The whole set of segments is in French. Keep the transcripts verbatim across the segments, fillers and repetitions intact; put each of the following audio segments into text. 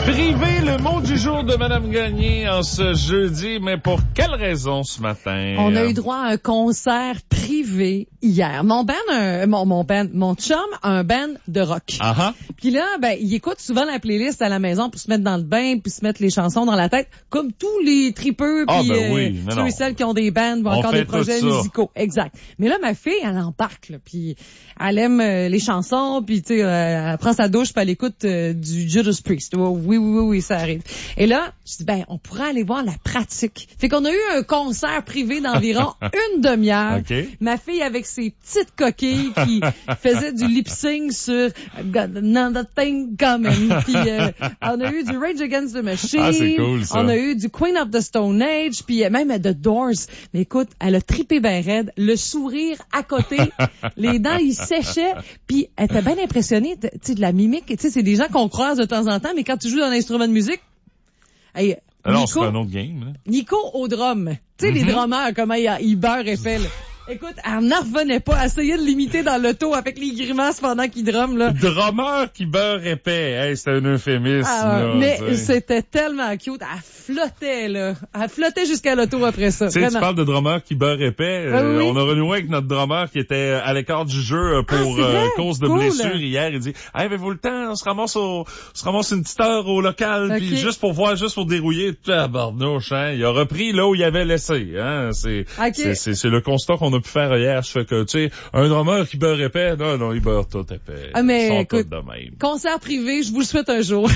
Privé, le mot du jour de Madame Gagné en ce jeudi, mais pour quelle raison ce matin? On a eu droit à un concert privé hier. Mon band, un, mon, mon band, mon chum a un band de rock. Ah Puis là, ben, il écoute souvent la playlist à la maison pour se mettre dans le bain, puis se mettre les chansons dans la tête, comme tous les tripeux, Ah, puis ben euh, oui, mais ceux non. et celles qui ont des bands ou On encore fait des projets tout ça. musicaux. Exact. Mais là, ma fille, elle embarque, là, puis elle aime euh, les chansons, puis tu sais, euh, elle prend sa douche, puis elle écoute euh, du Judas Priest. Oh, oui, oui, oui, oui, ça arrive. Et là, je dis, ben, on pourrait aller voir la pratique. Fait qu'on a eu un concert privé d'environ une demi-heure. OK. Ma fille avec ses petites coquilles qui faisait du lip-sync sur Got Another Thing Coming. Puis euh, on a eu du Rage Against the Machine. Ah, c'est cool, ça. On a eu du Queen of the Stone Age, puis euh, même The Doors. Mais écoute, elle a trippé ben raide, le sourire à côté, les dents, ils séchaient, puis elle était bien impressionnée, tu sais, de la mimique. Tu sais, c'est des gens qu'on croise de temps en temps, mais quand tu joues dans un instrument de musique, hey, Alors, Nico, c'est un autre game, là. Nico au drum. Tu sais, les drummers, comment ils, ils beurrent épais, là. Écoute, elle n'en revenait pas. Elle essayait de l'imiter dans l'auto avec les grimaces pendant qu'il drumme, là. Drummer qui beurre épais. Hey, c'était un euphémisme, Ah, là. mais t'sais. c'était tellement cute. Elle flottait, là. Elle flottait jusqu'à l'auto après ça. Tu sais, tu Vraiment. parles de drummer qui beurre épais. Ah, Euh, oui. On a renoué avec notre drummer qui était à l'écart du jeu euh, pour Ah, c'est vrai? euh, cause de Cool. blessure hier. Il dit, hey, avez-vous le temps? On se ramasse au, on se ramasse une petite heure au local, Ok. puis juste pour voir, juste pour dérouiller. Tabarnouche, hein. Il a repris là où il avait laissé, hein. C'est, Ok. c'est, c'est, c'est le constat qu'on a pu faire hier. Je fais que, tu sais, un drummer qui beurre épais, non, non, il beurre tout épais. Ah, mais Ils sont écoute, tous de même. concert privé, je vous le souhaite un jour.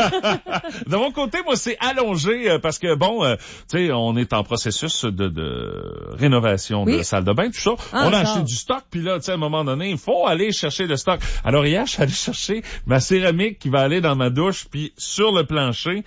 De mon côté, moi, c'est allongé euh, parce que, bon, euh, tu sais, on est en processus de, de rénovation Oui. de salle de bain, tout ça. Ah, on a encore. acheté du stock, puis là, tu sais, à un moment donné, il faut aller chercher le stock. Alors hier, je suis allé chercher ma céramique qui va aller dans ma douche, puis sur le plancher.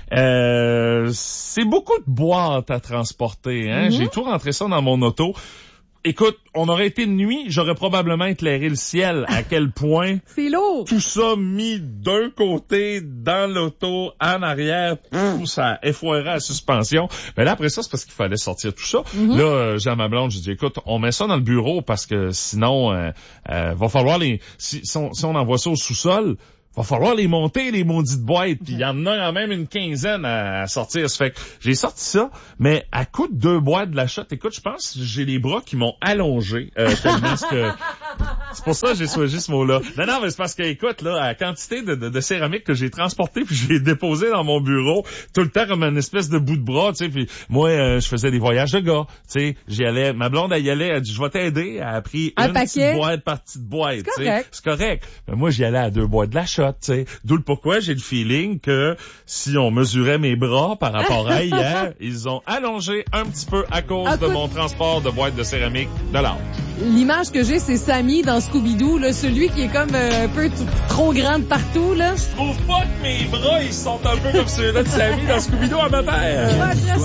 Euh, c'est beaucoup de boîtes à transporter, hein. Mm-hmm. J'ai tout rentré ça dans mon auto. Écoute, on aurait été de nuit, j'aurais probablement éclairé le ciel. À quel point C'est lourd. tout ça mis d'un côté dans l'auto, en arrière, pff, ça effoirait la suspension. Mais là, après ça, c'est parce qu'il fallait sortir tout ça. Mm-hmm. Là, euh, j'ai à ma blonde, j'ai dit, écoute, on met ça dans le bureau parce que sinon, euh, euh, va falloir les... Si, si, on, si on envoie ça au sous-sol, va falloir les monter, les maudites boîtes. Puis il y en a quand même une quinzaine à, à sortir. Ça fait que j'ai sorti ça, mais à coup de deux boîtes de la shot, écoute, je pense que j'ai les bras qui m'ont allongé. Euh, tellement que... C'est pour ça que j'ai choisi ce mot-là. Non, non, mais c'est parce que, écoute, là, la quantité de, de, de céramique que j'ai transporté puis j'ai déposé dans mon bureau, tout le temps comme une espèce de bout de bras, tu sais, puis moi, euh, je faisais des voyages de gars, tu sais, j'y allais, ma blonde, elle y allait, elle a dit, je vais t'aider, elle a pris Un une paquet. petite boîte par petite boîte, C'est tu sais. correct. C'est correct. Mais moi, j'y allais à deux boîtes de la shot, tu sais. D'où le pourquoi j'ai le feeling que si on mesurait mes bras par rapport à hier, ils ont allongé un petit peu à cause Ah, de écoute. mon transport de boîtes de céramique de l'âge. L'image que j'ai, c'est Sammy dans Scooby-Doo, là, celui qui est comme euh, un peu t- trop grande partout, là. Je trouve pas que mes bras, ils sont un peu comme ceux-là de Sammy dans Scooby-Doo à ma mère. Ouais,